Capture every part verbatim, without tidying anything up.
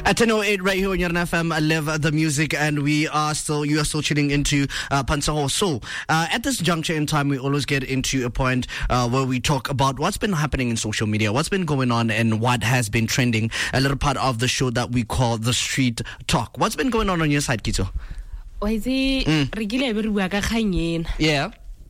At ten oh eight right here on Yarn F M, I love the music, and we are still, you are still tuning into uh, Pansaho. So, uh, at this juncture in time, we always get into a point uh, where we talk about what's been happening in social media, what's been going on, and what has been trending. A little part of the show that we call the Street Talk. What's been going on on your side, Kito? Mm. Yeah.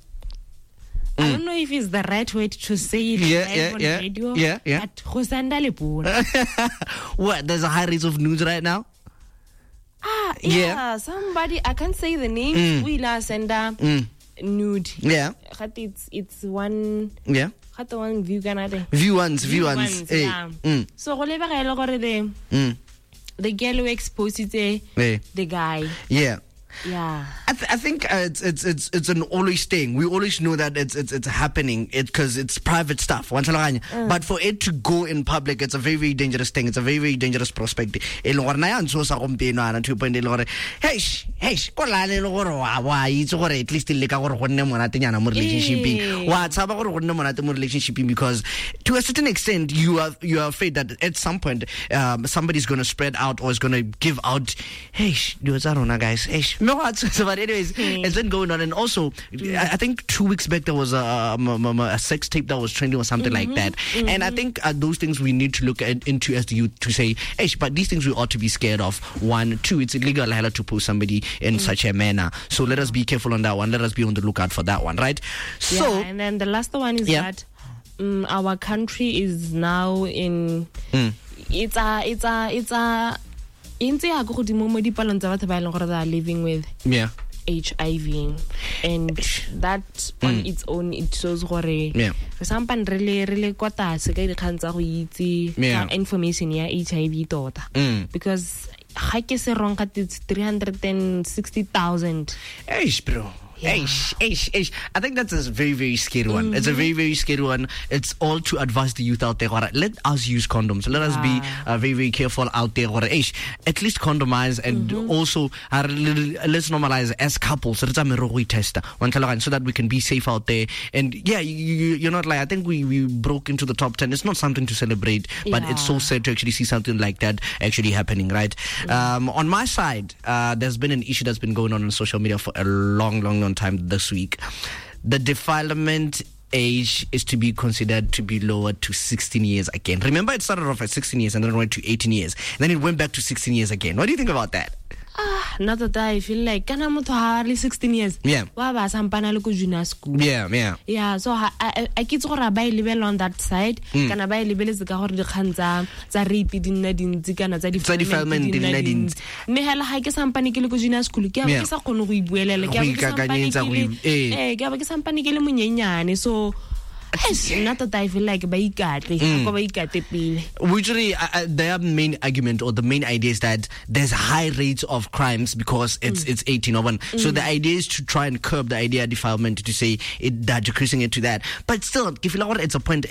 I don't know if it's the right way to say it Yeah, live yeah, on yeah, radio. yeah, yeah. But Khosanda Lepona. What? There's a high rate of news right now? Ah, yeah, Yeah. Somebody, I can't say the name. Mm. Wila Senda Mm. nude. Yeah. But it's it's one. Yeah. Got the one view Canada. View ones, view ones. Hey. Yeah. Mm. So go leba ga ile gore the Mm. the girl who exposed it, Hey. the guy. Yeah. Yeah. I, th- I think uh, it's it's it's it's an always thing. We always know that it's it's it's happening. It because it's private stuff. Mm. But for it to go in public, it's a very very dangerous thing. It's a very very dangerous prospect. El gore na yan so sa gompieno ana two point el gore hey hey ko la le gore wa wa itse gore at least le ka gore go nne monate nyana mo relationshiping. Wa tsaba gore go nne monate mo relationshiping because to a certain extent you are you are afraid that at some point um, somebody's going to spread out or is going to give out hey do it's arona guys hey no, but anyways, mm. it's been going on, and also, mm. I think two weeks back there was a, a, a sex tape that was trending or something mm-hmm. like that, mm-hmm. and I think uh, those things we need to look at, into as the youth to say, hey, but these things we ought to be scared of. One, two, it's illegal to post somebody in mm. such a manner, so let us be careful on that one. Let us be on the lookout for that one, right? Yeah, so, and then the last one is yeah. that um, our country is now in mm. it's a it's a it's a they are living with yeah. H I V, and that on mm. its own it shows gore yeah. sampan really really kwata se ka dikgang tsa go itse information ya H I V tota mm. because ga ke se wrong ka it's three hundred sixty thousand. Eish bro. Yeah. Eish, eish, eish. I think that's a very, very scary one. Mm-hmm. It's a very, very scary one. It's all to advise the youth out there. Let us use condoms. Let us be uh, very, very careful out there. Eish. At least condomize, and mm-hmm. also uh, let's normalize as couples so that we can be safe out there. And yeah, you, you're not like, I think we, we broke into the top ten. It's not something to celebrate, but yeah. it's so sad to actually see something like that actually happening, right? Mm-hmm. Um, on my side, uh, there's been an issue that's been going on on social media for a long, long, long time this week. The defilement age is to be considered to be lowered to sixteen years again. Remember, it started off at sixteen years and then went to eighteen years. And then it went back to sixteen years again. What do you think about that? Ah, not that I feel like kana motho hardly sixteen years. Yeah. Wa ba sampana le ko junior school. Yeah, yeah. Yeah, so I I, I kitse gore ba ilebela on that side kana ba ilebeletse ka gore dikgang tsa tsa rape di nna dintsi kana tsa defilement di nna dintsi. Me hela ha ke sampane ke le ko junior school ke a ke sa kgone go ibuelela ke a ke sampane ke le eh ke a ke sampane ke le monyenyane so yes, not that I feel like baikate, mm. usually uh, their main argument or the main idea is that there's high rates of crimes because it's mm. it's eighteen or one. Mm. So the idea is to try and curb the idea of defilement to say it that decreasing it to that. But still, if you look at it's a point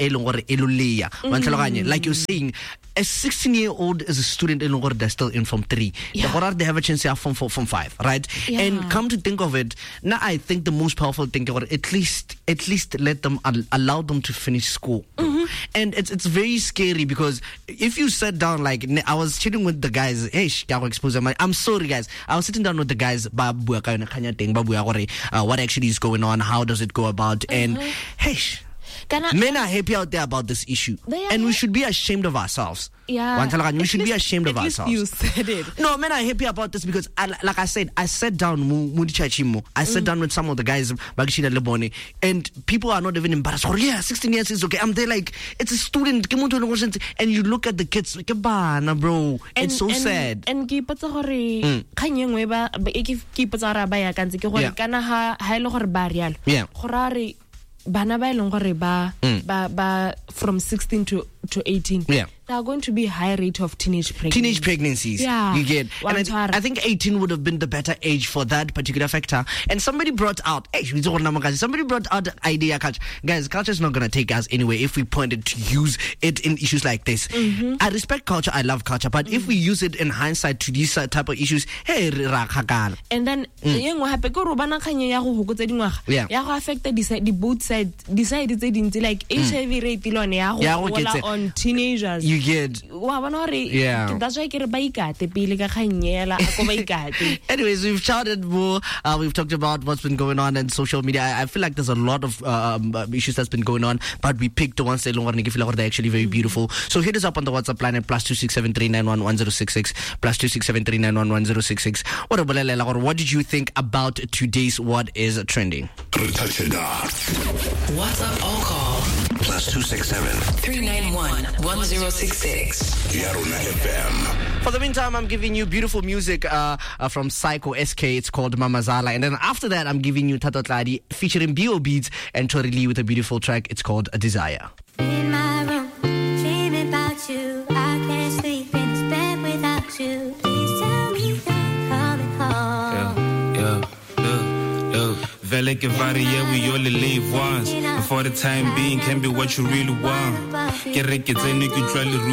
mm. like you're saying, a sixteen year old is a student in that's still in form three. Yeah. They have a chance to have form four, form five, right? Yeah. And come to think of it, now I think the most powerful thing about at least at least let them allow them to finish school. Mm-hmm. And it's it's very scary because if you sat down, like I was chilling with the guys, hey, I'm sorry guys, I was sitting down with the guys, uh, what actually is going on, how does it go about, mm-hmm. and hey, men are happy out there about this issue, and we should be ashamed of ourselves. Yeah, we should be ashamed of ourselves. You said it. No, men are happy about this because, I, like I said, I sat down. I sat down with some of the guys, and people are not even embarrassed. Oh yeah, sixteen years is okay. I'm there like it's a student, and you look at the kids, like, bro, it's so and, sad. And keep it hore, kanyeng weba, keep it hore ba ya kanzi ke hore kana ha ha ile hore ba real. Yeah. Horare bana ba ileng gore ba ba ba from sixteen to to eighteen. Yeah. There are going to be high rate of teenage pregnancies. Teenage pregnancies. Yeah. You get. And I, th- I think eighteen would have been the better age for that particular factor. And somebody brought out, hey, somebody brought out the idea, culture. Guys, culture is not going to take us anywhere if we pointed to use it in issues like this. Mm-hmm. I respect culture, I love culture, but mm-hmm. if we use it in hindsight to these type of issues, hey, and then, mm. yeah, yeah, affect the both sides, decide it's like H I V rate on teenagers. You get. Yeah. That's why I get a baikate, pili ka kanyela, ako baikate. Anyways, we've chatted more. Uh, we've talked about what's been going on in social media. I, I feel like there's a lot of um, issues that's been going on, but we picked the ones that they're actually very beautiful. So hit us up on the WhatsApp line at plus two six seven three nine one one zero six six, plus two six seven three nine one one zero six six. What what did you think about today's What Is Trending? WhatsApp or call plus two six seven three nine one one zero six six. For the meantime, I'm giving you beautiful music uh, uh, from Psycho S K. It's called Mamazala. And then after that, I'm giving you Tato Tladi featuring B O Beats and Tori Lee with a beautiful track. It's called A Desire. In my room, dreaming about you. I can't sleep in this bed without you. Please tell me you're coming home. Yeah, yeah, yeah, yeah. Vele que varia, we only live once. And for the time being, can be what you really want. Get